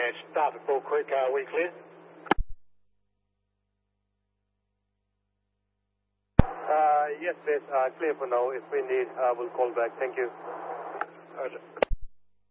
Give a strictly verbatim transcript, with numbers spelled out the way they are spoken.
And start at Bull Creek, are we clear? Uh, yes, yes, uh, clear for now. If we need, uh, we'll call back. Thank you. Roger.